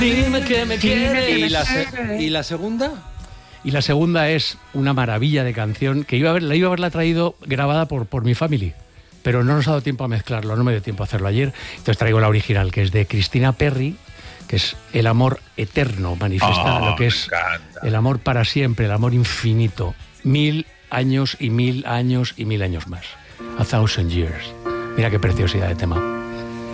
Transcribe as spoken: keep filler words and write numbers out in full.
Dime que me quieres. ¿Y la, se- ¿Y la segunda? Y la segunda es una maravilla de canción que iba a haber, la iba a haberla traído grabada por, por mi family, pero no nos ha dado tiempo a mezclarlo, no me dio tiempo a hacerlo ayer. Entonces traigo la original, que es de Christina Perri, que es el amor eterno, manifiesta Oh, lo que me es encanta. el amor para siempre, el amor infinito. Mil años y mil años y mil años más. A thousand years. Mira qué preciosidad de tema.